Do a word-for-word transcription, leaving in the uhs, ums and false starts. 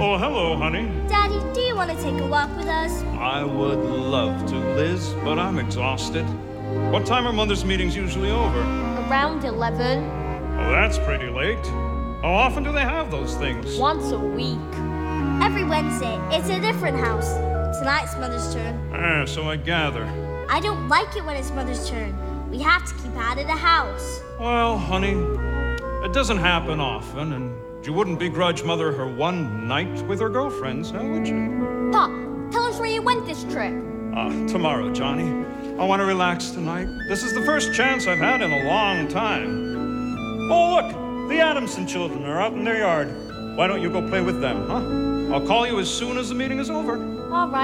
Oh, hello, honey. Daddy, do you want to take a walk with us? I would love to, Liz, but I'm exhausted. What time are Mother's meetings usually over? Around eleven. Oh, that's pretty late. How often do they have those things? Once a week. Every Wednesday, it's a different house. Tonight's Mother's turn. Ah, so I gather. I don't like it when it's Mother's turn. We have to keep out of the house. Well, honey, it doesn't happen often, and you wouldn't begrudge Mother her one night with her girlfriends, now would you? Pop, tell us where you went this trip. Ah, tomorrow, Johnny. I want to relax tonight. This is the first chance I've had in a long time. Oh, look! The Adamson children are out in their yard. Why don't you go play with them, huh? I'll call you as soon as the meeting is over. All right.